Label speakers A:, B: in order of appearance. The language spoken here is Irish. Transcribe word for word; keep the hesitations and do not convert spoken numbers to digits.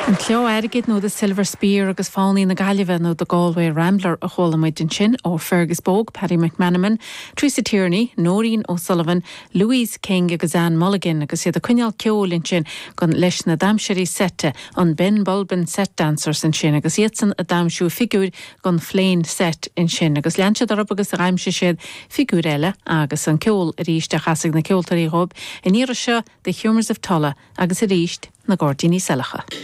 A: An cleo airgid nó the Silver Spear agus fánaí na Gaillimhe nó the Galway Rambler a cholamuid den sin ó Fergus Bogue, Paddy McManaman, Teresa Tierney, Noreen O'Sullivan, Louise King agus Anne Mulligan agus iad a cuineál ceolinn sin gon leis na damseirí sette an Ben Bulben set dancers in sin agus iadsan a damsú figúr gon fléin set in sin agus leanse darab agus a raimse siad figúr eile agus an ceol a ríist a chasig na ceoltarí rob in íra seo the Humours of Tulla agus a ríist na Gordini Selacha.